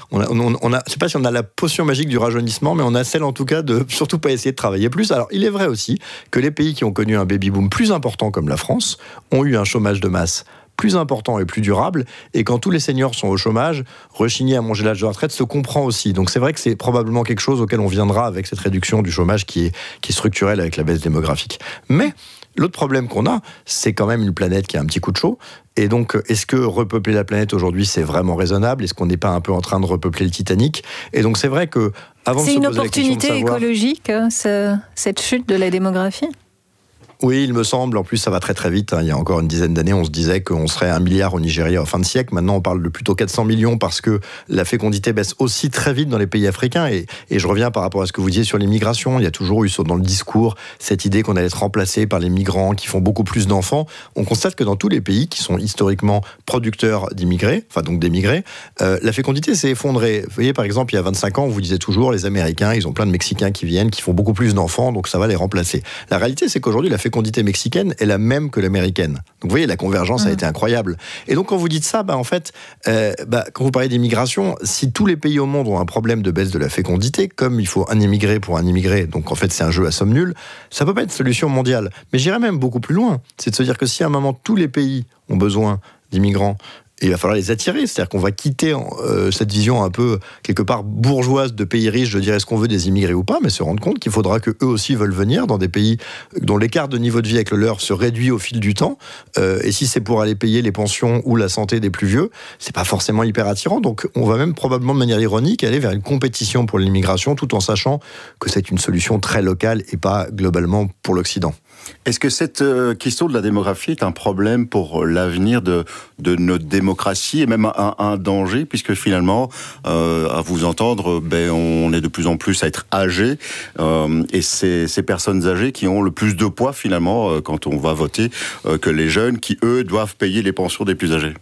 je sais pas si on a la potion magique du rajeunissement, mais on a celle en tout cas de surtout pas essayer de travailler plus. Alors il est vrai aussi que les pays qui ont connu un baby boom plus important comme la France ont eu un chômage de masse plus important et plus durable, et quand tous les seniors sont au chômage, rechigner à manger l'âge de retraite se comprend aussi. Donc c'est vrai que c'est probablement quelque chose auquel on viendra avec cette réduction du chômage qui est structurelle avec la baisse démographique. Mais l'autre problème qu'on a, c'est quand même une planète qui a un petit coup de chaud. Et donc, est-ce que repeupler la planète aujourd'hui, c'est vraiment raisonnable ? Est-ce qu'on n'est pas un peu en train de repeupler le Titanic ? Et donc, c'est vrai que avant de se poser la question de savoir... C'est une opportunité écologique, cette chute de la démographie ? Oui, il me semble. En plus, ça va très très vite. Il y a encore une dizaine d'années, on se disait qu'on serait 1 milliard au Nigeria en fin de siècle. Maintenant, on parle de plutôt 400 millions parce que la fécondité baisse aussi très vite dans les pays africains. Et je reviens par rapport à ce que vous disiez sur l'immigration. Il y a toujours eu dans le discours cette idée qu'on allait être remplacé par les migrants qui font beaucoup plus d'enfants. On constate que dans tous les pays qui sont historiquement producteurs d'immigrés, enfin donc d'émigrés, la fécondité s'est effondrée. Vous voyez, par exemple, il y a 25 ans, on vous disait toujours les Américains, ils ont plein de Mexicains qui viennent, qui font beaucoup plus d'enfants, donc ça va les remplacer. La réalité, c'est qu'aujourd'hui, la fécondité mexicaine est la même que l'américaine. Donc vous voyez, la convergence a été incroyable. Et donc quand vous dites ça, en fait, quand vous parlez d'immigration, si tous les pays au monde ont un problème de baisse de la fécondité, comme il faut un immigré pour un immigré, donc en fait c'est un jeu à somme nulle, ça peut pas être solution mondiale. Mais j'irais même beaucoup plus loin. C'est de se dire que si à un moment tous les pays ont besoin d'immigrants, et il va falloir les attirer, c'est-à-dire qu'on va quitter cette vision un peu, quelque part, bourgeoise de pays riches, de dire est-ce qu'on veut des immigrés ou pas, mais se rendre compte qu'il faudra qu'eux aussi veulent venir dans des pays dont l'écart de niveau de vie avec le leur se réduit au fil du temps, et si c'est pour aller payer les pensions ou la santé des plus vieux, c'est pas forcément hyper attirant, donc on va même probablement de manière ironique aller vers une compétition pour l'immigration, tout en sachant que c'est une solution très locale et pas globalement pour l'Occident. Est-ce que cette question de la démographie est un problème pour l'avenir de notre démocratie et même un danger, puisque finalement, à vous entendre, on est de plus en plus à être âgés, et c'est ces personnes âgées qui ont le plus de poids finalement quand on va voter que les jeunes qui, eux, doivent payer les pensions des plus âgés.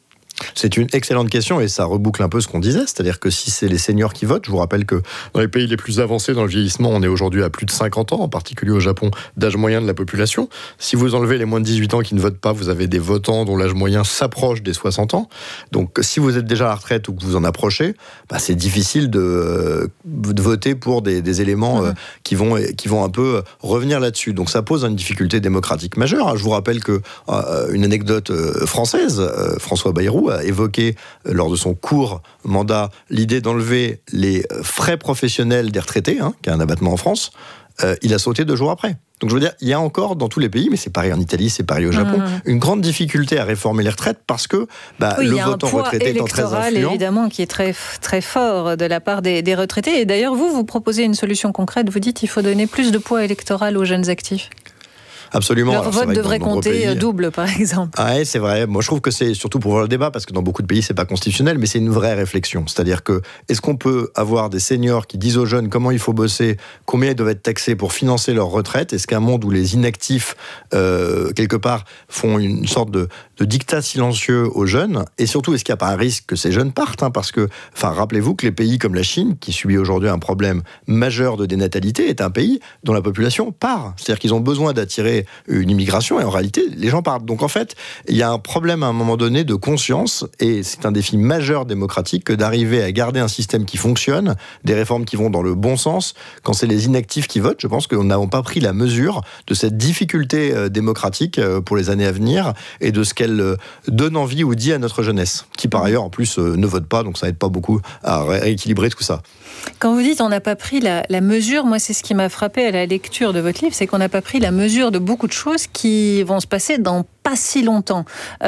C'est une excellente question et ça reboucle un peu ce qu'on disait, c'est-à-dire que si c'est les seniors qui votent, je vous rappelle que dans les pays les plus avancés dans le vieillissement, on est aujourd'hui à plus de 50 ans, en particulier au Japon, d'âge moyen de la population. Si vous enlevez les moins de 18 ans qui ne votent pas, vous avez des votants dont l'âge moyen s'approche des 60 ans. Donc si vous êtes déjà à la retraite ou que vous en approchez, c'est difficile de voter pour des éléments qui vont un peu revenir là-dessus. Donc ça pose une difficulté démocratique majeure. Je vous rappelle que une anecdote française, François Bayrou a évoqué lors de son court mandat l'idée d'enlever les frais professionnels des retraités, qui a un abattement en France. Il a sauté 2 jours après. Donc je veux dire, il y a encore dans tous les pays, mais c'est pareil en Italie, c'est pareil au Japon, une grande difficulté à réformer les retraites parce que le vote en retraité étant très influent. Évidemment, qui est très, très fort de la part des retraités. Et d'ailleurs, vous proposez une solution concrète. Vous dites qu'il faut donner plus de poids électoral aux jeunes actifs. Absolument. Leur vote devrait compter double, par exemple. Oui, c'est vrai. Moi, je trouve que c'est surtout pour voir le débat, parce que dans beaucoup de pays, c'est pas constitutionnel, mais c'est une vraie réflexion. C'est-à-dire que, est-ce qu'on peut avoir des seniors qui disent aux jeunes comment il faut bosser, combien ils doivent être taxés pour financer leur retraite ? Est-ce qu'un monde où les inactifs, quelque part, font une sorte de dictat silencieux aux jeunes ? Et surtout, est-ce qu'il n'y a pas un risque que ces jeunes partent ? Parce que, rappelez-vous que les pays comme la Chine, qui subit aujourd'hui un problème majeur de dénatalité, est un pays dont la population part. C'est-à-dire qu'ils ont besoin d'attirer une immigration et en réalité les gens partent. Donc en fait il y a un problème à un moment donné de conscience et c'est un défi majeur démocratique que d'arriver à garder un système qui fonctionne, des réformes qui vont dans le bon sens. Quand c'est les inactifs qui votent, je pense que nous n'avons pas pris la mesure de cette difficulté démocratique pour les années à venir et de ce qu'elle donne envie ou dit à notre jeunesse, qui par ailleurs en plus ne vote pas, donc ça n'aide pas beaucoup à rééquilibrer tout ça. Quand vous dites on n'a pas pris la mesure, moi c'est ce qui m'a frappé à la lecture de votre livre, c'est qu'on n'a pas pris la mesure de beaucoup de choses qui vont se passer dans pas pas si longtemps. On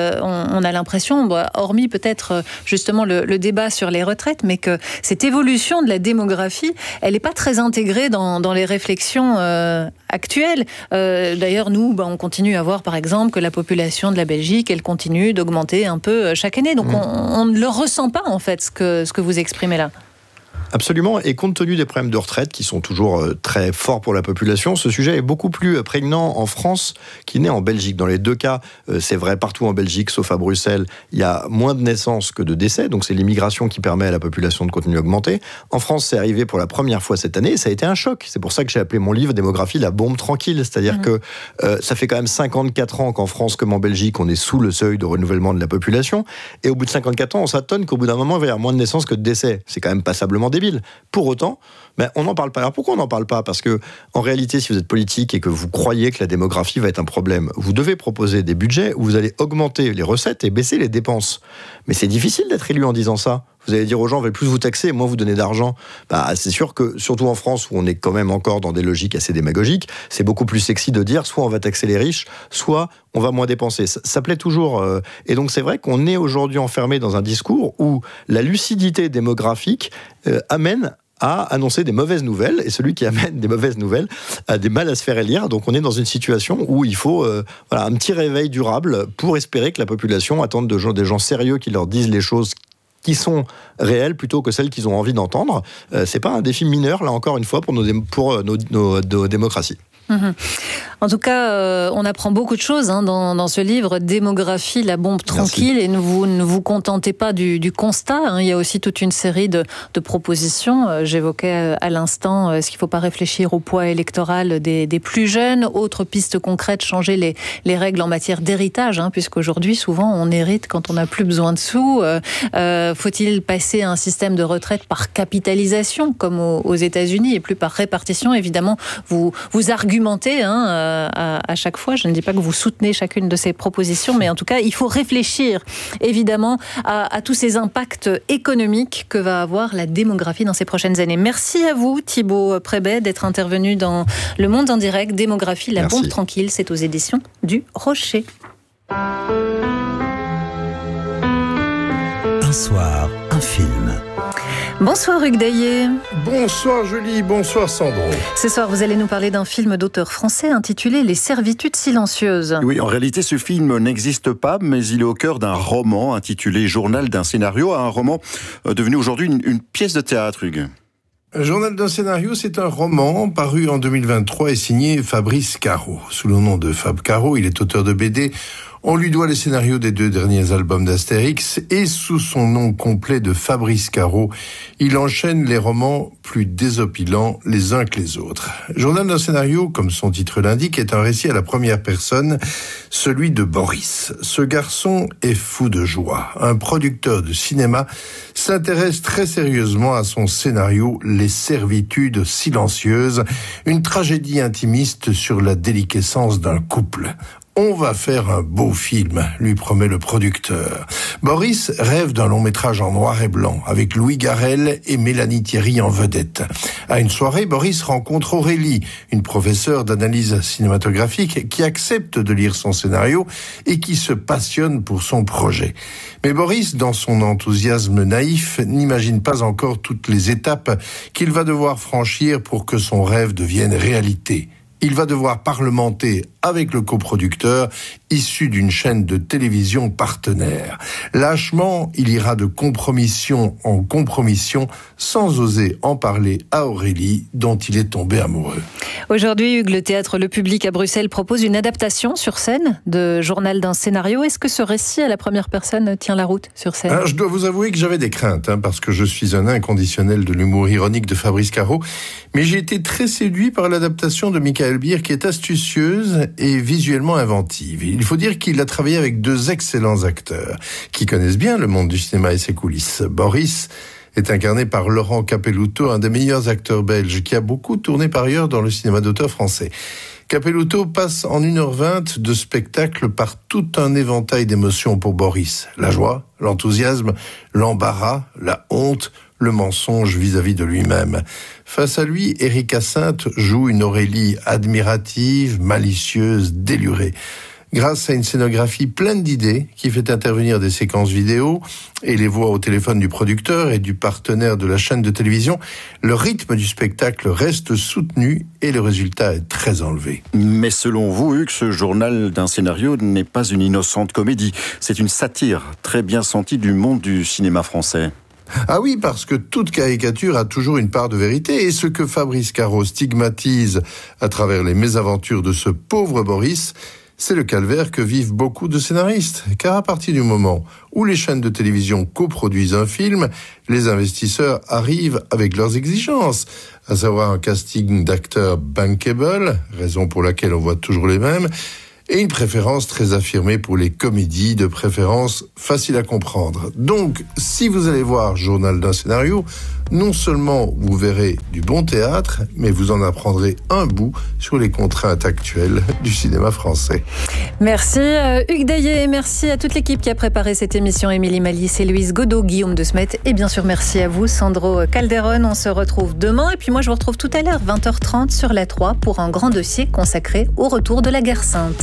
a l'impression, hormis peut-être justement le débat sur les retraites, mais que cette évolution de la démographie, elle n'est pas très intégrée dans les réflexions actuelles. D'ailleurs, nous, on continue à voir, par exemple, que la population de la Belgique, elle continue d'augmenter un peu chaque année. Donc, on ne le ressent pas, en fait, ce que vous exprimez là. Absolument, et compte tenu des problèmes de retraite qui sont toujours très forts pour la population, ce sujet est beaucoup plus prégnant en France qu'il n'est en Belgique. Dans les deux cas, c'est vrai partout en Belgique, sauf à Bruxelles, il y a moins de naissances que de décès, donc c'est l'immigration qui permet à la population de continuer à augmenter. En France, c'est arrivé pour la première fois cette année, et ça a été un choc. C'est pour ça que j'ai appelé mon livre Démographie, la bombe tranquille, c'est-à-dire que ça fait quand même 54 ans qu'en France comme en Belgique, on est sous le seuil de renouvellement de la population, et au bout de 54 ans, on s'étonne qu'au bout d'un moment, il va y avoir moins de naissances que de décès. C'est quand même passablement débile. Pour autant, on n'en parle pas. Alors pourquoi on n'en parle pas ? Parce que, en réalité, si vous êtes politique et que vous croyez que la démographie va être un problème, vous devez proposer des budgets où vous allez augmenter les recettes et baisser les dépenses. Mais c'est difficile d'être élu en disant ça. Vous allez dire aux gens, on va plus vous taxer et moins vous donner d'argent. C'est sûr que, surtout en France, où on est quand même encore dans des logiques assez démagogiques, c'est beaucoup plus sexy de dire soit on va taxer les riches, soit on va moins dépenser. Ça plaît toujours. Et donc c'est vrai qu'on est aujourd'hui enfermé dans un discours où la lucidité démographique amène à annoncer des mauvaises nouvelles, et celui qui amène des mauvaises nouvelles a des mal à se faire élire. Donc on est dans une situation où il faut un petit réveil durable pour espérer que la population attende des gens sérieux qui leur disent les choses qui sont réelles plutôt que celles qu'ils ont envie d'entendre. C'est pas un défi mineur, là encore une fois, pour nos démocraties. En tout cas, on apprend beaucoup de choses dans ce livre, Démographie, la bombe tranquille. Merci. Et vous ne vous contentez pas du constat. Il y a aussi toute une série de propositions. J'évoquais à l'instant, est-ce qu'il ne faut pas réfléchir au poids électoral des plus jeunes ? Autre piste concrète, changer les règles en matière d'héritage, puisqu'aujourd'hui, souvent, on hérite quand on n'a plus besoin de sous. Faut-il passer à un système de retraite par capitalisation, comme aux États-Unis, et plus par répartition ? Évidemment, vous argumentez à chaque fois. Je ne dis pas que vous soutenez chacune de ces propositions, mais en tout cas, il faut réfléchir évidemment à tous ces impacts économiques que va avoir la démographie dans ces prochaines années. Merci à vous, Thibaut Prébet, d'être intervenu dans Le Monde en direct. Démographie, la bombe tranquille, c'est aux éditions du Rocher. Un soir, un film. Bonsoir Hugues Daillet. Bonsoir Julie, bonsoir Sandro. Ce soir, vous allez nous parler d'un film d'auteur français intitulé Les Servitudes silencieuses. Oui, en réalité, ce film n'existe pas, mais il est au cœur d'un roman intitulé Journal d'un scénario, un roman devenu aujourd'hui une pièce de théâtre, Hugues. Journal d'un scénario, c'est un roman paru en 2023 et signé Fabrice Caro. Sous le nom de Fab Caro, il est auteur de BD. On lui doit les scénarios des 2 derniers albums d'Astérix et sous son nom complet de Fabrice Caro, il enchaîne les romans plus désopilants les uns que les autres. Journal d'un scénario, comme son titre l'indique, est un récit à la première personne, celui de Boris. Ce garçon est fou de joie. Un producteur de cinéma s'intéresse très sérieusement à son scénario Les Servitudes silencieuses, une tragédie intimiste sur la déliquescence d'un couple. On va faire un beau film, lui promet le producteur. Boris rêve d'un long métrage en noir et blanc, avec Louis Garrel et Mélanie Thierry en vedette. À une soirée, Boris rencontre Aurélie, une professeure d'analyse cinématographique qui accepte de lire son scénario et qui se passionne pour son projet. Mais Boris, dans son enthousiasme naïf, n'imagine pas encore toutes les étapes qu'il va devoir franchir pour que son rêve devienne réalité. Il va devoir parlementer avec le coproducteur issu d'une chaîne de télévision partenaire. Lâchement, il ira de compromission en compromission sans oser en parler à Aurélie, dont il est tombé amoureux. Aujourd'hui, Hugues, le théâtre Le Public à Bruxelles propose une adaptation sur scène de Journal d'un scénario. Est-ce que ce récit à la première personne tient la route sur scène ? Alors, je dois vous avouer que j'avais des craintes, parce que je suis un inconditionnel de l'humour ironique de Fabrice Caro, mais j'ai été très séduit par l'adaptation de Michael Bier, qui est astucieuse et visuellement inventive. Il faut dire qu'il a travaillé avec 2 excellents acteurs qui connaissent bien le monde du cinéma et ses coulisses. Boris est incarné par Laurent Capelluto, un des meilleurs acteurs belges, qui a beaucoup tourné par ailleurs dans le cinéma d'auteur français. Capelluto passe en 1h20 de spectacle par tout un éventail d'émotions pour Boris. La joie, l'enthousiasme, l'embarras, la honte, le mensonge vis-à-vis de lui-même. Face à lui, Éric Hyacinthe joue une Aurélie admirative, malicieuse, délurée. grâce à une scénographie pleine d'idées qui fait intervenir des séquences vidéo et les voix au téléphone du producteur et du partenaire de la chaîne de télévision. Le rythme du spectacle reste soutenu et le résultat est très enlevé. Mais selon vous, Hugues, ce journal d'un scénario n'est pas une innocente comédie. C'est une satire très bien sentie du monde du cinéma français. Ah oui, parce que toute caricature a toujours une part de vérité, et ce que Fabrice Caro stigmatise à travers les mésaventures de ce pauvre Boris, c'est le calvaire que vivent beaucoup de scénaristes. Car à partir du moment où les chaînes de télévision coproduisent un film, les investisseurs arrivent avec leurs exigences, à savoir un casting d'acteurs bankable, raison pour laquelle on voit toujours les mêmes, et une préférence très affirmée pour les comédies, de préférence facile à comprendre. Donc, si vous allez voir Journal d'un scénario, non seulement vous verrez du bon théâtre, mais vous en apprendrez un bout sur les contraintes actuelles du cinéma français. Merci Hugues Daillet, merci à toute l'équipe qui a préparé cette émission, Émilie Malice et Louise Godot, Guillaume de Smet, et bien sûr merci à vous Sandro Calderon. On se retrouve demain, et puis moi je vous retrouve tout à l'heure 20h30 sur la 3 pour un grand dossier consacré au retour de la guerre sainte.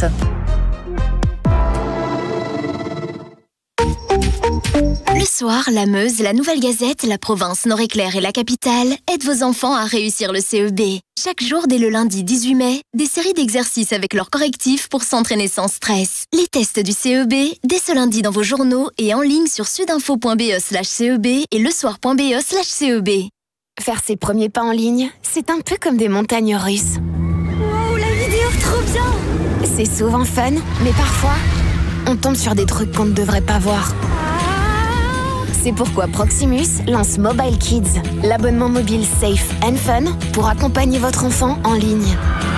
Le soir, la Meuse, la Nouvelle Gazette, la Province, Nord-Éclair et la Capitale aident vos enfants à réussir le CEB. Chaque jour, dès le lundi 18 mai, des séries d'exercices avec leurs correctifs pour s'entraîner sans stress. Les tests du CEB, dès ce lundi dans vos journaux et en ligne sur sudinfo.be/CEB et lesoir.be/CEB. Faire ses premiers pas en ligne, c'est un peu comme des montagnes russes. Wow, la vidéo, trop bien! C'est souvent fun, mais parfois, on tombe sur des trucs qu'on ne devrait pas voir. C'est pourquoi Proximus lance Mobile Kids, l'abonnement mobile safe and fun pour accompagner votre enfant en ligne.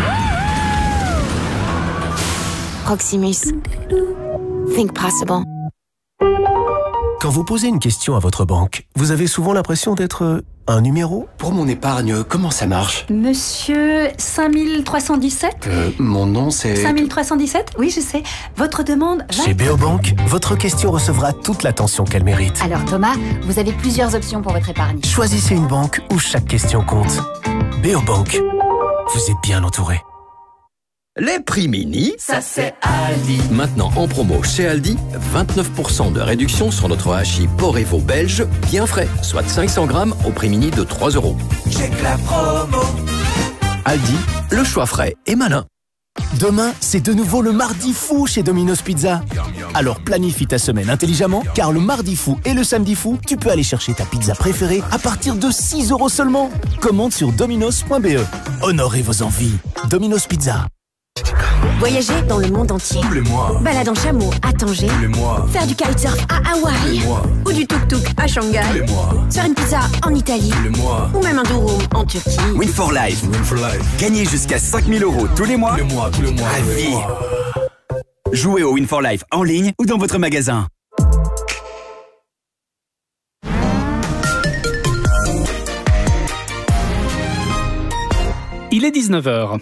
Proximus. Think possible. Quand vous posez une question à votre banque, vous avez souvent l'impression d'être un numéro. Pour mon épargne, comment ça marche? Monsieur 5317 Mon nom c'est... 5317 Oui, je sais. Votre demande va... Chez Beobank, votre question recevra toute l'attention qu'elle mérite. Alors Thomas, vous avez plusieurs options pour votre épargne. Choisissez une banque où chaque question compte. Beobank, vous êtes bien entouré. Les prix mini, ça c'est Aldi. Maintenant en promo chez Aldi, 29% de réduction sur notre hachis Porevo belge, bien frais, soit 500 grammes au prix mini de 3 €. Check la promo. Aldi, le choix frais et malin. Demain, c'est de nouveau le mardi fou chez Domino's Pizza. Alors planifie ta semaine intelligemment, car le mardi fou et le samedi fou, tu peux aller chercher ta pizza préférée à partir de 6 € seulement. Commande sur dominos.be. Honorez vos envies. Domino's Pizza. Voyager dans le monde entier. Tous les mois. Balade en chameau à Tanger. Tous les mois. Faire du kitesurf à Hawaï. Tous les mois. Ou du tuk-tuk à Shanghai. Tous les mois. Faire une pizza en Italie. Tous les mois. Ou même un durum en Turquie. Win for Life. Win for Life. Gagnez jusqu'à 5 000 € tous les mois. Tous les mois, tous les mois. À vie. Jouez au Win for Life en ligne ou dans votre magasin. Il est 19h.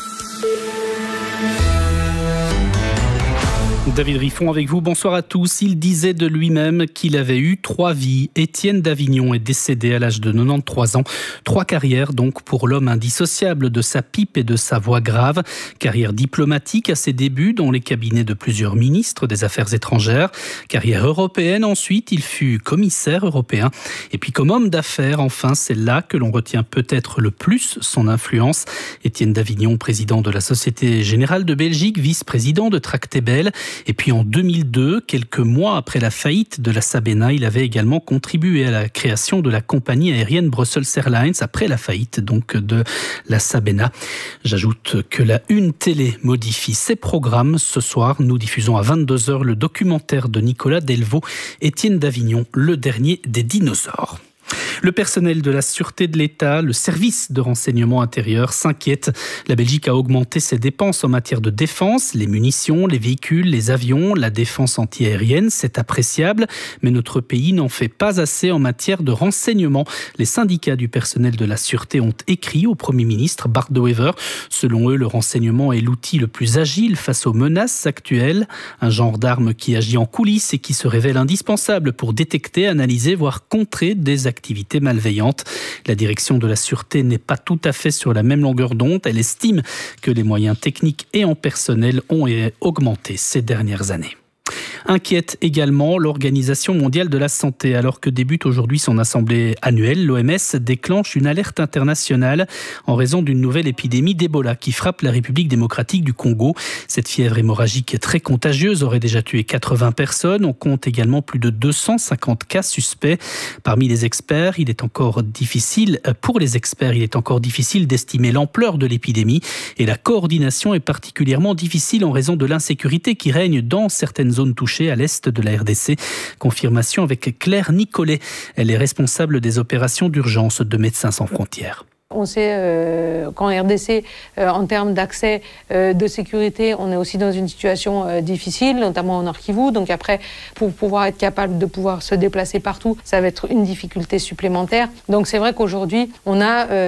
David Riffon avec vous, bonsoir à tous. Il disait de lui-même qu'il avait eu 3 vies. Étienne d'Avignon est décédé à l'âge de 93 ans. 3 carrières donc pour l'homme indissociable de sa pipe et de sa voix grave. Carrière diplomatique à ses débuts dans les cabinets de plusieurs ministres des Affaires étrangères. Carrière européenne ensuite, il fut commissaire européen. Et puis comme homme d'affaires, enfin, c'est là que l'on retient peut-être le plus son influence. Étienne d'Avignon, président de la Société Générale de Belgique, vice-président de Tractebel. Et puis en 2002, quelques mois après la faillite de la Sabena, il avait également contribué à la création de la compagnie aérienne Brussels Airlines après la faillite donc de la Sabena. J'ajoute que la Une télé modifie ses programmes. Ce soir, nous diffusons à 22h le documentaire de Nicolas Delvaux, Étienne d'Avignon, le dernier des dinosaures. Le personnel de la Sûreté de l'État, le service de renseignement intérieur s'inquiète. La Belgique a augmenté ses dépenses en matière de défense, les munitions, les véhicules, les avions, la défense antiaérienne, c'est appréciable, mais notre pays n'en fait pas assez en matière de renseignement. Les syndicats du personnel de la Sûreté ont écrit au Premier ministre Bart De Wever. Selon eux, le renseignement est l'outil le plus agile face aux menaces actuelles, un genre d'arme qui agit en coulisses et qui se révèle indispensable pour détecter, analyser, voire contrer des activités activités malveillantes. La direction de la Sûreté n'est pas tout à fait sur la même longueur d'onde. Elle estime que les moyens techniques et en personnel ont augmenté ces dernières années. Inquiète également l'Organisation mondiale de la santé. Alors que débute aujourd'hui son assemblée annuelle, l'OMS déclenche une alerte internationale en raison d'une nouvelle épidémie d'Ebola qui frappe la République démocratique du Congo. Cette fièvre hémorragique très contagieuse aurait déjà tué 80 personnes. On compte également plus de 250 cas suspects. Parmi les experts, il est encore difficile d'estimer l'ampleur de l'épidémie et la coordination est particulièrement difficile en raison de l'insécurité qui règne dans certaines zones touchées à l'est de la RDC. Confirmation avec Claire Nicolet. Elle est responsable des opérations d'urgence de Médecins sans frontières. On sait qu'en RDC, en termes d'accès de sécurité, on est aussi dans une situation difficile, notamment en Nord-Kivu. Donc après, pour pouvoir être capable de pouvoir se déplacer partout, ça va être une difficulté supplémentaire. Donc c'est vrai qu'aujourd'hui, on a